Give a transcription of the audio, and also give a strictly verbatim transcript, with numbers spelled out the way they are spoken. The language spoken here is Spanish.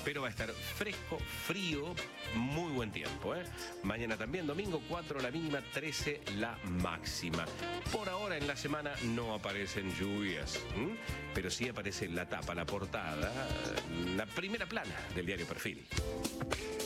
pero va a estar fresco, frío, muy buen tiempo, ¿eh? Mañana también, domingo, cuatro la mínima, trece la máxima. Por ahora en la semana no aparecen lluvias, ¿m? pero sí aparece la tapa, la portada, la primera plana del diario Perfil.